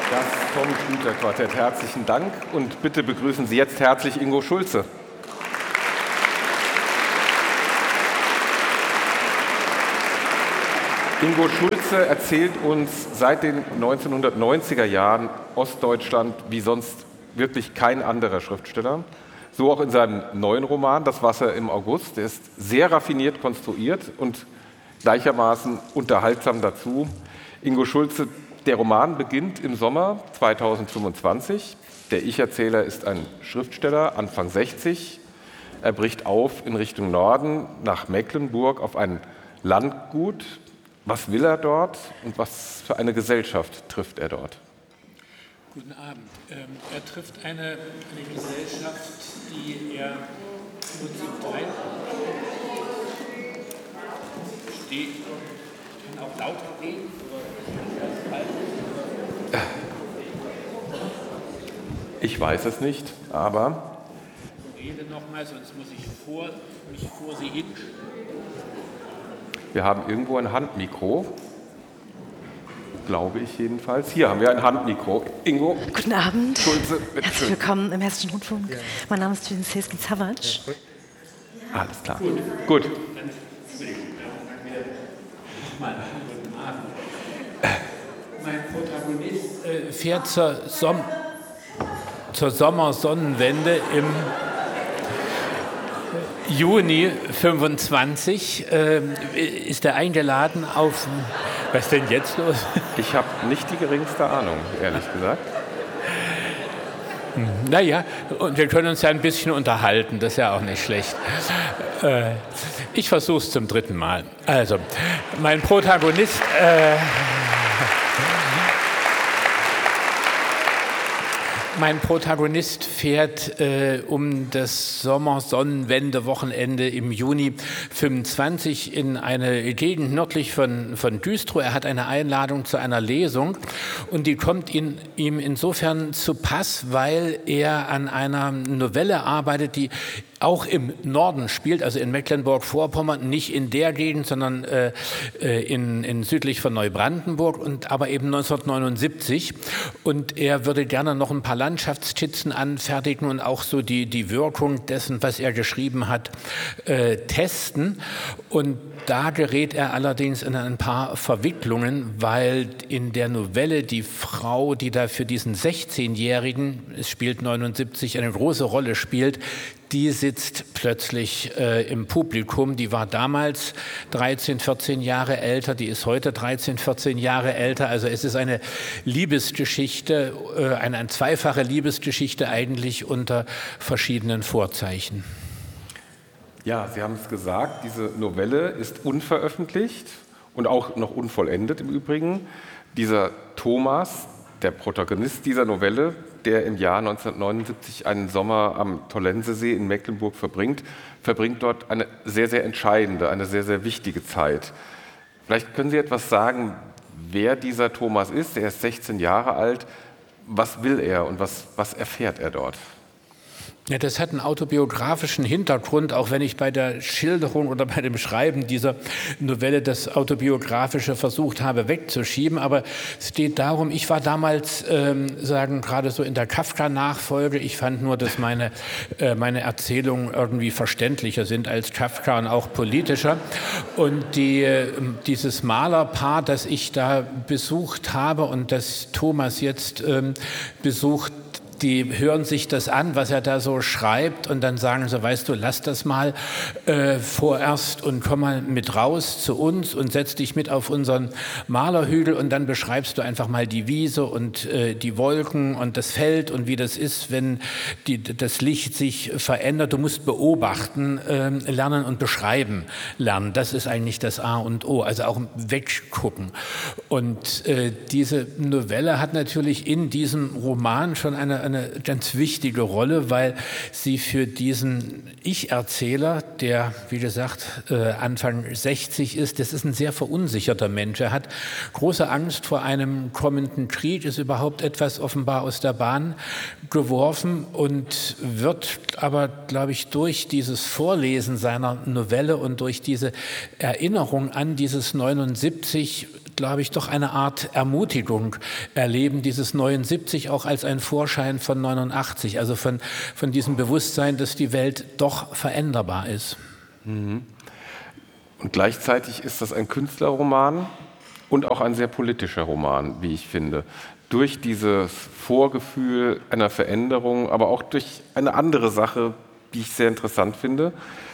Das Tom Schlüter Quartett. Herzlichen Dank und bitte begrüßen Sie jetzt herzlich Ingo Schulze. Ingo Schulze erzählt uns seit den 1990er Jahren Ostdeutschland wie sonst wirklich kein anderer Schriftsteller. So auch in seinem neuen Roman, Das Wasser im August. Der ist sehr raffiniert konstruiert und gleichermaßen unterhaltsam dazu. Ingo Schulze, der Roman beginnt im Sommer 2025. Der Ich-Erzähler ist ein Schriftsteller, Anfang 60. Er bricht auf in Richtung Norden, nach Mecklenburg, auf ein Landgut. Was will er dort und was für eine Gesellschaft trifft er dort? Guten Abend. Er trifft eine Gesellschaft, die er nur zum Teil steht. Ich kann auch lauter reden. Ich weiß es nicht, aber... Ich rede nochmal, sonst muss ich mich vor Sie hin. Wir haben irgendwo ein Handmikro, glaube ich jedenfalls. Hier haben wir ein Handmikro. Ingo. Guten Abend. Schulze, herzlich willkommen im Hessischen Rundfunk. Ja. Mein Name ist Svenseski Zawac. Alles klar. Gut. Mein Protagonist fährt zur Sommersonnenwende im Juni 25 ist er eingeladen auf... Was ist denn jetzt los? Ich habe nicht die geringste Ahnung, ehrlich gesagt. Naja, und wir können uns ja ein bisschen unterhalten, das ist ja auch nicht schlecht. Ich versuche es zum 3. Mal. Also, mein Protagonist... Mein Protagonist fährt um das Sommersonnenwende-Wochenende im Juni 25 in eine Gegend nördlich von Güstrow. Er hat eine Einladung zu einer Lesung und die kommt ihm insofern zu Pass, weil er an einer Novelle arbeitet, die auch im Norden spielt, also in Mecklenburg-Vorpommern, nicht in der Gegend, sondern in südlich von Neubrandenburg, aber eben 1979. Und er würde gerne noch ein paar Landschaftsskizzen anfertigen und auch so die Wirkung dessen, was er geschrieben hat, testen. Und da gerät er allerdings in ein paar Verwicklungen, weil in der Novelle die Frau, die da für diesen 16-Jährigen, es spielt 79, eine große Rolle spielt, die sitzt plötzlich im Publikum. Die war damals 13, 14 Jahre älter, die ist heute 13, 14 Jahre älter. Also es ist eine Liebesgeschichte, eine zweifache Liebesgeschichte eigentlich unter verschiedenen Vorzeichen. Ja, Sie haben es gesagt, diese Novelle ist unveröffentlicht und auch noch unvollendet im Übrigen. Dieser Thomas, der Protagonist dieser Novelle, der im Jahr 1979 einen Sommer am Tollensesee in Mecklenburg verbringt dort eine sehr, sehr entscheidende, eine sehr, sehr wichtige Zeit. Vielleicht können Sie etwas sagen, wer dieser Thomas ist. Er ist 16 Jahre alt. Was will er und was erfährt er dort? Ja, das hat einen autobiografischen Hintergrund, auch wenn ich bei der Schilderung oder bei dem Schreiben dieser Novelle das Autobiografische versucht habe wegzuschieben. Aber es geht darum, ich war damals, gerade so in der Kafka-Nachfolge. Ich fand nur, dass meine Erzählungen irgendwie verständlicher sind als Kafka und auch politischer. Und dieses Malerpaar, das ich da besucht habe und das Thomas jetzt besucht, die hören sich das an, was er da so schreibt und dann sagen so, weißt du, lass das mal vorerst und komm mal mit raus zu uns und setz dich mit auf unseren Malerhügel und dann beschreibst du einfach mal die Wiese und die Wolken und das Feld und wie das ist, wenn das Licht sich verändert. Du musst beobachten lernen und beschreiben lernen. Das ist eigentlich das A und O, also auch weggucken. Und diese Novelle hat natürlich in diesem Roman schon eine ganz wichtige Rolle, weil sie für diesen Ich-Erzähler, der, wie gesagt, Anfang 60 ist, das ist ein sehr verunsicherter Mensch. Er hat große Angst vor einem kommenden Krieg, ist überhaupt etwas offenbar aus der Bahn geworfen und wird aber, glaube ich, durch dieses Vorlesen seiner Novelle und durch diese Erinnerung an dieses 79 glaube ich, doch eine Art Ermutigung erleben, dieses 79 auch als ein Vorschein von 89, also von diesem Bewusstsein, dass die Welt doch veränderbar ist. Und gleichzeitig ist das ein Künstlerroman und auch ein sehr politischer Roman, wie ich finde. Durch dieses Vorgefühl einer Veränderung, aber auch durch eine andere Sache, die ich sehr interessant finde.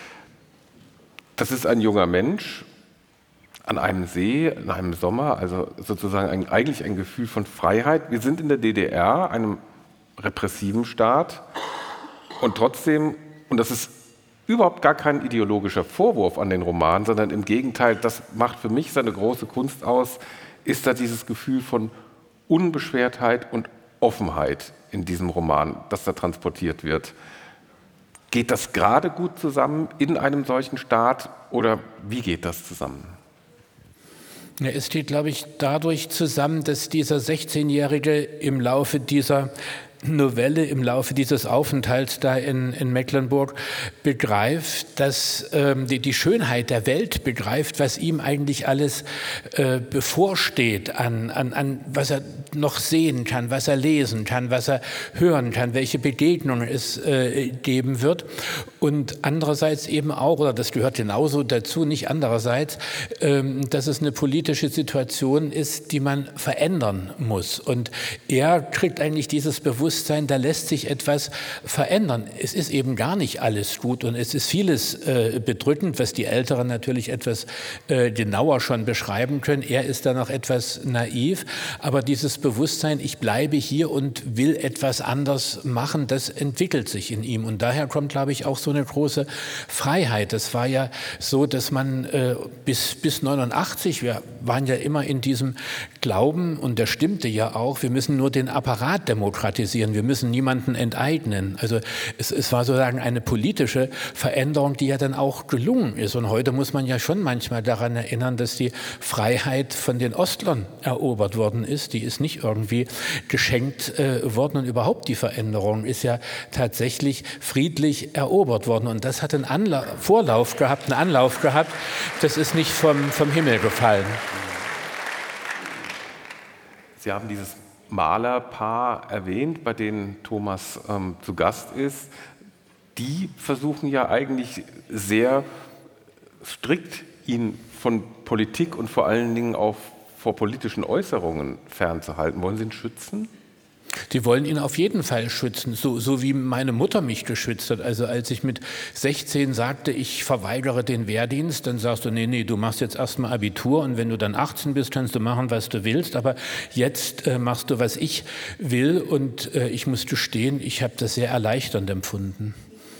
Das ist ein junger Mensch an einem See, in einem Sommer, also sozusagen eigentlich ein Gefühl von Freiheit. Wir sind in der DDR, einem repressiven Staat, und trotzdem, und das ist überhaupt gar kein ideologischer Vorwurf an den Roman, sondern im Gegenteil, das macht für mich seine große Kunst aus, ist da dieses Gefühl von Unbeschwertheit und Offenheit in diesem Roman, das da transportiert wird. Geht das gerade gut zusammen in einem solchen Staat oder wie geht das zusammen? Ja, es steht, glaube ich, dadurch zusammen, dass dieser 16-Jährige im Laufe dieser Novelle, im Laufe dieses Aufenthalts da in Mecklenburg begreift, dass die Schönheit der Welt begreift, was ihm eigentlich alles bevorsteht an was er noch sehen kann, was er lesen kann, was er hören kann, welche Begegnungen es geben wird. Und andererseits eben auch, oder das gehört genauso dazu, nicht andererseits, dass es eine politische Situation ist, die man verändern muss. Und er kriegt eigentlich dieses Bewusstsein, da lässt sich etwas verändern. Es ist eben gar nicht alles gut und es ist vieles bedrückend, was die Älteren natürlich etwas genauer schon beschreiben können. Er ist da noch etwas naiv, aber dieses Bewusstsein, ich bleibe hier und will etwas anders machen, das entwickelt sich in ihm. Und daher kommt, glaube ich, auch so eine große Freiheit. Das war ja so, dass man bis 89, wir waren ja immer in diesem Glauben, und der stimmte ja auch, wir müssen nur den Apparat demokratisieren. Wir müssen niemanden enteignen. Also es war sozusagen eine politische Veränderung, die ja dann auch gelungen ist. Und heute muss man ja schon manchmal daran erinnern, dass die Freiheit von den Ostlern erobert worden ist. Die ist nicht irgendwie geschenkt worden. Und überhaupt die Veränderung ist ja tatsächlich friedlich erobert worden. Und das hat einen Anlauf gehabt. Das ist nicht vom Himmel gefallen. Sie haben dieses Malerpaar erwähnt, bei denen Thomas zu Gast ist. Die versuchen ja eigentlich sehr strikt, ihn von Politik und vor allen Dingen auch vor politischen Äußerungen fernzuhalten. Wollen Sie ihn schützen? Die wollen ihn auf jeden Fall schützen, so wie meine Mutter mich geschützt hat. Also als ich mit 16 sagte, ich verweigere den Wehrdienst, dann sagst du, nee, du machst jetzt erstmal Abitur und wenn du dann 18 bist, kannst du machen, was du willst. Aber jetzt machst du, was ich will, und ich muss gestehen, ich habe das sehr erleichternd empfunden.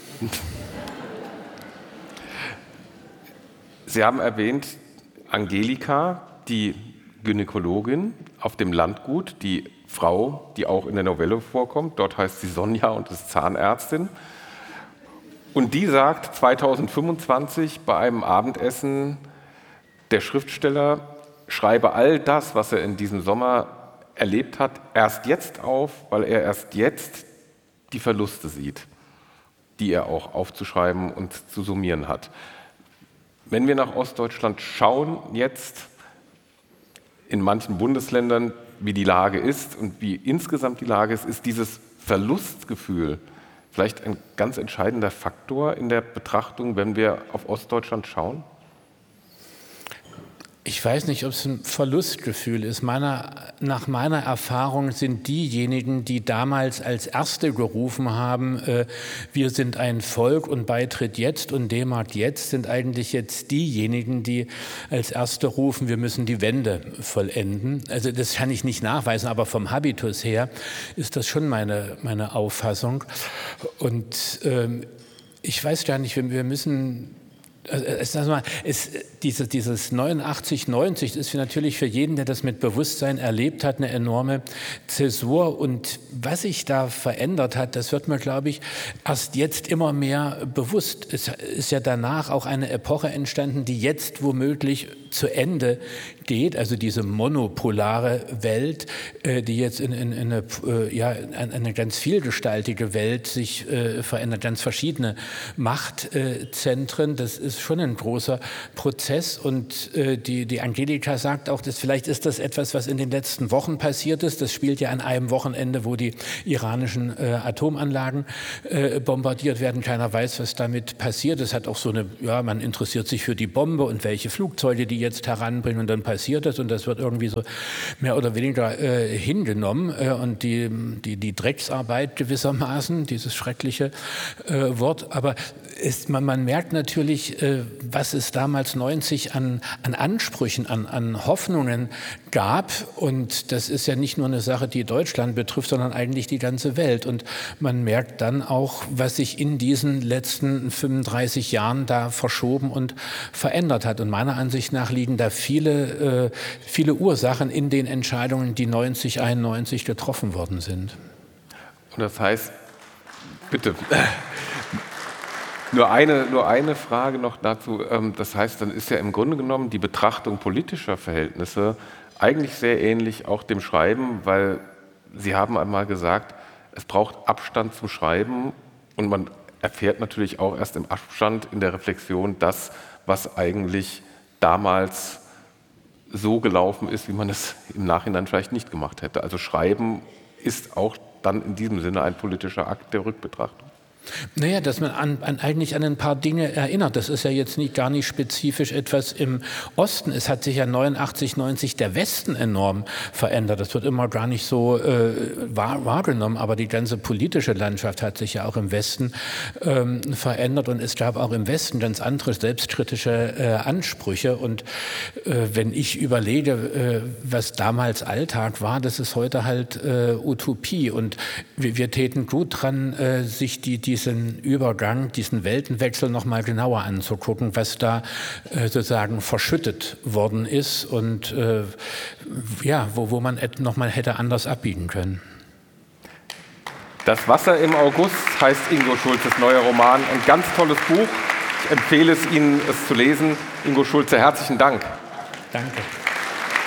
Sie haben erwähnt Angelika, die Gynäkologin auf dem Landgut, die Frau, die auch in der Novelle vorkommt. Dort heißt sie Sonja und ist Zahnärztin. Und die sagt 2025 bei einem Abendessen, der Schriftsteller schreibe all das, was er in diesem Sommer erlebt hat, erst jetzt auf, weil er erst jetzt die Verluste sieht, die er auch aufzuschreiben und zu summieren hat. Wenn wir nach Ostdeutschland schauen, jetzt in manchen Bundesländern, wie die Lage ist und wie insgesamt die Lage ist dieses Verlustgefühl vielleicht ein ganz entscheidender Faktor in der Betrachtung, wenn wir auf Ostdeutschland schauen? Ich weiß nicht, ob es ein Verlustgefühl ist. Nach meiner Erfahrung sind diejenigen, die damals als Erste gerufen haben, wir sind ein Volk und Beitritt jetzt und D-Mark jetzt, sind eigentlich jetzt diejenigen, die als Erste rufen, wir müssen die Wende vollenden. Also das kann ich nicht nachweisen, aber vom Habitus her ist das schon meine Auffassung. Und ich weiß gar nicht, wir müssen... Dieses 89, 90 ist natürlich für jeden, der das mit Bewusstsein erlebt hat, eine enorme Zäsur. Und was sich da verändert hat, das wird mir, glaube ich, erst jetzt immer mehr bewusst. Es ist ja danach auch eine Epoche entstanden, die jetzt womöglich zu Ende geht, also diese monopolare Welt, die jetzt in eine ganz vielgestaltige Welt sich verändert, ganz verschiedene Machtzentren, das ist schon ein großer Prozess. Und die Angelika sagt auch, dass vielleicht ist das etwas, was in den letzten Wochen passiert ist. Das spielt ja an einem Wochenende, wo die iranischen Atomanlagen bombardiert werden. Keiner weiß, was damit passiert. Es hat auch so eine, man interessiert sich für die Bombe und welche Flugzeuge die jetzt heranbringen, und dann passiert das, und das wird irgendwie so mehr oder weniger hingenommen. Und die Drecksarbeit gewissermaßen, dieses schreckliche Wort. Aber man merkt natürlich, was es damals 90 an Ansprüchen, an Hoffnungen gab. Und das ist ja nicht nur eine Sache, die Deutschland betrifft, sondern eigentlich die ganze Welt. Und man merkt dann auch, was sich in diesen letzten 35 Jahren da verschoben und verändert hat. Und meiner Ansicht nach liegen da viele Ursachen in den Entscheidungen, die 90, 91 getroffen worden sind. Und das heißt, bitte, nur eine Frage noch dazu. Das heißt, dann ist ja im Grunde genommen die Betrachtung politischer Verhältnisse eigentlich sehr ähnlich auch dem Schreiben, weil Sie haben einmal gesagt, es braucht Abstand zum Schreiben, und man erfährt natürlich auch erst im Abstand in der Reflexion das, was eigentlich damals so gelaufen ist, wie man es im Nachhinein vielleicht nicht gemacht hätte. Also Schreiben ist auch dann in diesem Sinne ein politischer Akt der Rückbetrachtung. Naja, dass man eigentlich an ein paar Dinge erinnert. Das ist ja jetzt gar nicht spezifisch etwas im Osten. Es hat sich ja 89, 90 der Westen enorm verändert. Das wird immer gar nicht so wahrgenommen, aber die ganze politische Landschaft hat sich ja auch im Westen verändert, und es gab auch im Westen ganz andere selbstkritische Ansprüche. Und wenn ich überlege, was damals Alltag war, das ist heute halt Utopie. Und wir täten gut dran, sich diesen Übergang, diesen Weltenwechsel noch mal genauer anzugucken, was da sozusagen verschüttet worden ist und wo man noch mal hätte anders abbiegen können. Das Wasser im August heißt Ingo Schulzes neuer Roman. Ein ganz tolles Buch. Ich empfehle es Ihnen, es zu lesen. Ingo Schulze, herzlichen Dank. Danke.